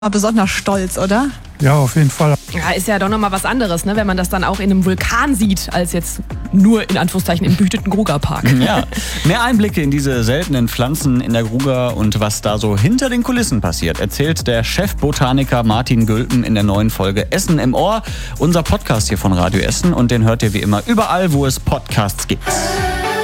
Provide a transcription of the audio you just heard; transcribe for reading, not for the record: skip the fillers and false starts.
besonders stolz, oder? Ja, auf jeden Fall. Ja, ist ja doch nochmal was anderes, ne? Wenn man das dann auch in einem Vulkan sieht, als jetzt nur in Anführungszeichen im behüteten Grugerpark. Ja, mehr Einblicke in diese seltenen Pflanzen in der Gruger und was da so hinter den Kulissen passiert, erzählt der Chefbotaniker Martin Gülpen in der neuen Folge Essen im Ohr, unser Podcast hier von Radio Essen, und den hört ihr wie immer überall, wo es Podcasts gibt.